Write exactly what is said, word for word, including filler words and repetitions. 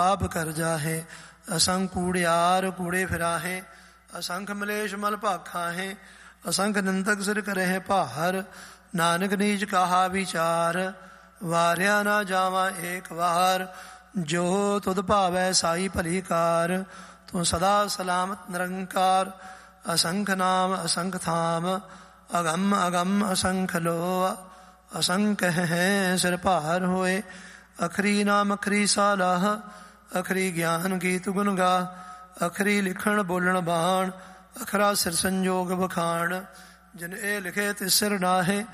ਆਪ ਕਰ ਜਾਹੇ। ਅਸੰਖ ਕੂੜਿਆਰ ਕੂੜੇ ਫਿਰਾਹੇ, ਅਸੰਖ ਮਲੇਸ਼ ਮਲ ਭਾਖਾਹੇ। ਅਸੰਖ ਨਿੰਦਕ ਸਿਰ ਕਰਹਿ ਭਾਰ, ਨਾਨਕ ਨੀਚ ਕਹਾ ਵਿਚਾਰ। ਵਾਰਿਆ ਨਾ ਜਾਵਾਂ ਏਕ ਵਾਰ, ਜੋ ਤੁਧ ਭਾਵੈ ਸਾਈ ਭਲੀ ਕਾਰ। ਤੂੰ ਸਦਾ ਸਲਾਮਤ ਨਿਰੰਕਾਰ, ਅਸੰਖ ਨਾਮ ਅਸੰਖ ਥਾਮ। ਅਗੰਮ ਅਗੰਮ ਅਸੰਖ ਲੋ, ਅਸੰਖ ਹੈ ਸਿਰ ਭਾਰ ਹੋਏ। ਅਖਰੀ ਨਾਮ ਅਖਰੀ ਸਾਲਾਹ, ਅਖਰੀ ਗਿਆਨ ਗੀਤ ਗੁਣ ਗਾ। ਅਖਰੀ ਲਿਖਣ ਬੋਲਣ ਬਾਣ, ਅਖਰਾ ਸਿਰ ਸੰਜੋਗ ਬਖਾਣ। ਜਿਨ ਇਹ ਲਿਖੇ ਤਿਸ ਸਿਰ ਨਾਹੇ,